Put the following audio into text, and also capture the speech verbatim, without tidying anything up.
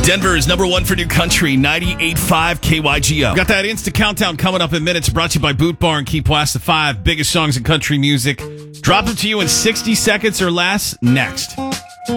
Denver's number one for new country, ninety-eight point five K Y G O. Got that Insta Countdown coming up in minutes, brought to you by Boot Bar and Key West, the five biggest songs in country music. Drop them to you in sixty seconds or less next.